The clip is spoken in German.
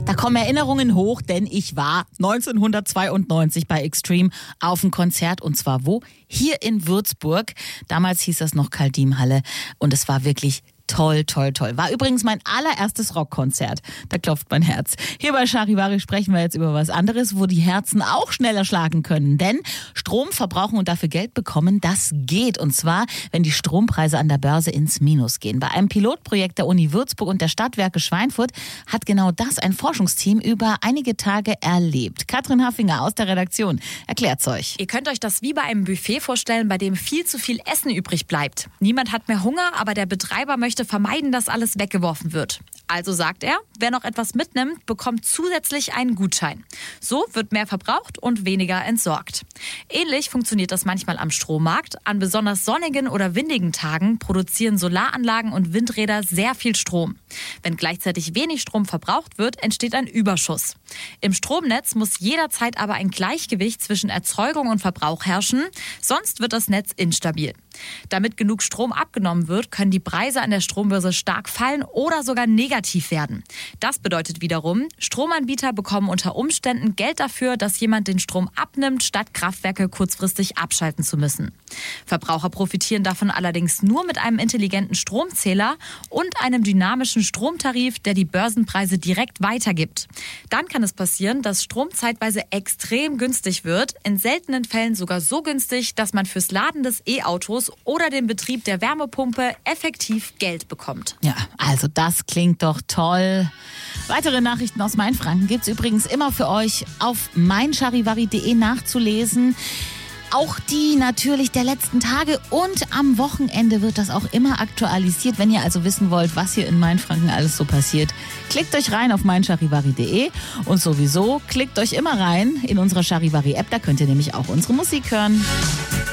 Da kommen Erinnerungen hoch, denn ich war 1992 bei Extreme auf einem Konzert. Und zwar wo? Hier in Würzburg. Damals hieß das noch Kaldim-Halle. Und es war wirklich toll, toll, toll. War übrigens mein allererstes Rockkonzert. Da klopft mein Herz. Hier bei Charivari sprechen wir jetzt über was anderes, wo die Herzen auch schneller schlagen können. Denn Strom verbrauchen und dafür Geld bekommen, das geht. Und zwar, wenn die Strompreise an der Börse ins Minus gehen. Bei einem Pilotprojekt der Uni Würzburg und der Stadtwerke Schweinfurt hat genau das ein Forschungsteam über einige Tage erlebt. Katrin Haffinger aus der Redaktion erklärt's euch. Ihr könnt euch das wie bei einem Buffet vorstellen, bei dem viel zu viel Essen übrig bleibt. Niemand hat mehr Hunger, aber der Betreiber möchte vermeiden, dass alles weggeworfen wird. Also sagt er, wer noch etwas mitnimmt, bekommt zusätzlich einen Gutschein. So wird mehr verbraucht und weniger entsorgt. Ähnlich funktioniert das manchmal am Strommarkt. An besonders sonnigen oder windigen Tagen produzieren Solaranlagen und Windräder sehr viel Strom. Wenn gleichzeitig wenig Strom verbraucht wird, entsteht ein Überschuss. Im Stromnetz muss jederzeit aber ein Gleichgewicht zwischen Erzeugung und Verbrauch herrschen, sonst wird das Netz instabil. Damit genug Strom abgenommen wird, können die Preise an der Strombörse stark fallen oder sogar negativ werden. Das bedeutet wiederum, Stromanbieter bekommen unter Umständen Geld dafür, dass jemand den Strom abnimmt, statt Kraftwerke kurzfristig abschalten zu müssen. Verbraucher profitieren davon allerdings nur mit einem intelligenten Stromzähler und einem dynamischen Stromtarif, der die Börsenpreise direkt weitergibt. Dann kann es passieren, dass Strom zeitweise extrem günstig wird, in seltenen Fällen sogar so günstig, dass man fürs Laden des E-Autos oder den Betrieb der Wärmepumpe effektiv Geld bekommt. Ja, also das klingt doch toll. Weitere Nachrichten aus Mainfranken gibt's übrigens immer für euch auf meincharivari.de nachzulesen. Auch die natürlich der letzten Tage und am Wochenende wird das auch immer aktualisiert. Wenn ihr also wissen wollt, was hier in Mainfranken alles so passiert, klickt euch rein auf meincharivari.de und sowieso klickt euch immer rein in unserer Charivari-App, da könnt ihr nämlich auch unsere Musik hören.